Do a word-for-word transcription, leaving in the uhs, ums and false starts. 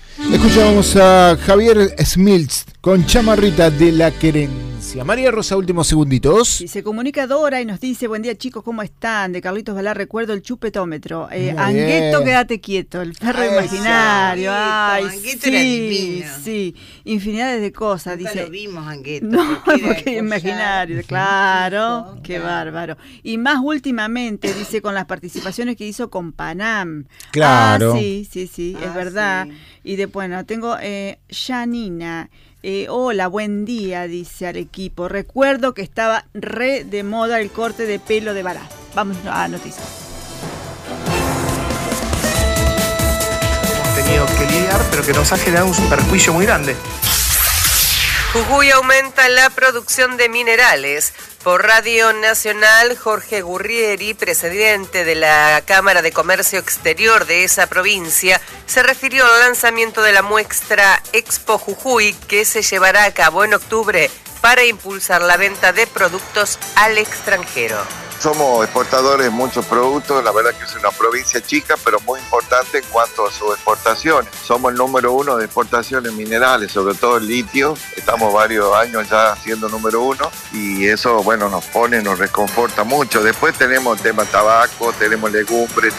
Escuchamos a Javier Smiltz con Chamarrita de la Querencia. María Rosa, últimos segunditos. Y se comunica Dora y nos dice: buen día, chicos, ¿cómo están? De Carlitos Balá recuerdo el chupetómetro. Eh, Angueto, quédate quieto. El perro Ay, imaginario. Ay, Angueto sí, era divino. Sí, infinidades de cosas. Nunca dice, lo vimos, Angueto. No, porque, porque imaginario, uh-huh. claro. Sí, qué claro. bárbaro. Y más últimamente, dice, con las participaciones que hizo con Panam. Claro. Ah, sí, sí, sí, ah, es verdad. Sí. Y de, bueno, tengo eh, Janina. Eh, hola, buen día, dice al equipo. Recuerdo que estaba re de moda el corte de pelo de Balá. Vamos a noticias. Hemos tenido que lidiar, pero que nos ha generado un perjuicio muy grande. Jujuy aumenta la producción de minerales. Por Radio Nacional, Jorge Gurrieri, presidente de la Cámara de Comercio Exterior de esa provincia, se refirió al lanzamiento de la muestra Expo Jujuy, que se llevará a cabo en octubre para impulsar la venta de productos al extranjero. Somos exportadores de muchos productos, la verdad que es una provincia chica, pero muy importante en cuanto a sus exportaciones. Somos el número uno de exportaciones minerales, sobre todo el litio. Estamos varios años ya siendo número uno y eso, bueno, nos pone, nos reconforta mucho. Después tenemos el tema tabaco, tenemos legumbres,